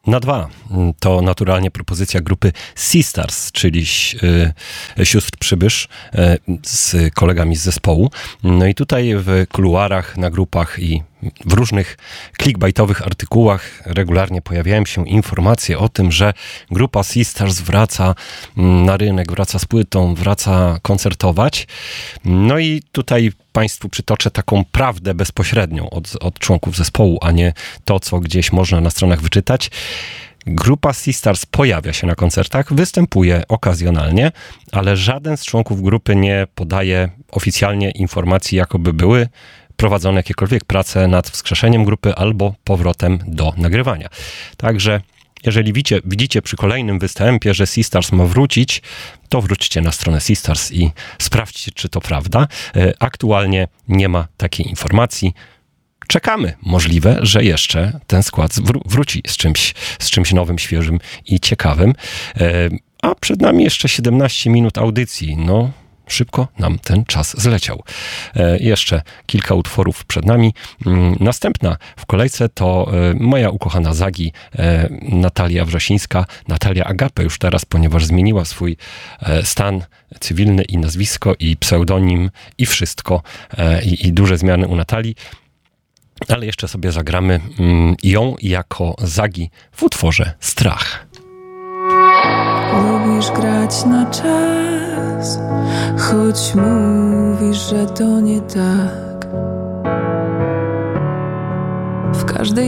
na 2. To naturalnie propozycja grupy Sistars, czyli sióstr Przybysz z kolegami z zespołu. No i tutaj w kuluarach, na grupach i w różnych clickbaitowych artykułach regularnie pojawiają się informacje o tym, że grupa Sistars wraca na rynek, wraca z płytą, wraca koncertować. No i tutaj Państwu przytoczę taką prawdę bezpośrednią od członków zespołu, a nie to, co gdzieś można na stronach wyczytać. Grupa Sistars pojawia się na koncertach, występuje okazjonalnie, ale żaden z członków grupy nie podaje oficjalnie informacji, jakoby były prowadzone jakiekolwiek prace nad wskrzeszeniem grupy albo powrotem do nagrywania. Także jeżeli widzicie przy kolejnym występie, że Sistars ma wrócić, to wróćcie na stronę Sistars i sprawdźcie, czy to prawda. Aktualnie nie ma takiej informacji. Czekamy. Możliwe, że jeszcze ten skład wróci z czymś nowym, świeżym i ciekawym. A przed nami jeszcze 17 minut audycji. No, szybko nam ten czas zleciał. Jeszcze kilka utworów przed nami. Następna w kolejce to moja ukochana Zagi, Natalia Wrzosińska. Natalia Agape już teraz, ponieważ zmieniła swój stan cywilny i nazwisko i pseudonim i wszystko. I duże zmiany u Natalii. Ale jeszcze sobie zagramy ją jako Zagi w utworze Strach. Lubisz grać na czas, choć mówisz, że to nie tak. W każdej